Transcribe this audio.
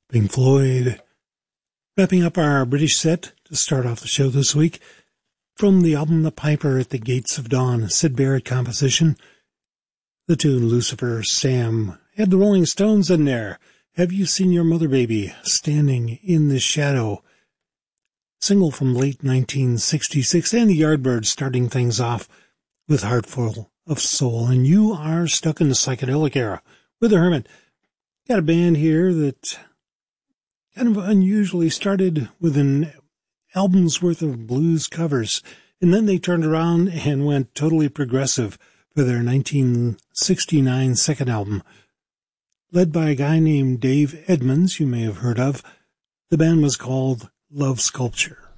Pink Floyd. Wrapping up our British set to start off the show this week, from the album The Piper at the Gates of Dawn, a Syd Barrett composition. The tune Lucifer Sam had the Rolling Stones in there. Have You Seen Your Mother, Baby? Standing in the Shadow. Single from late 1966, and the Yardbirds starting things off with Heartful of Soul. And you are stuck in the psychedelic era with the Hermit. Got a band here that kind of unusually started with an album's worth of blues covers, and then they turned around and went totally progressive for their 1969 second album. Led by a guy named Dave Edmunds, you may have heard of. The band was called Love Sculpture.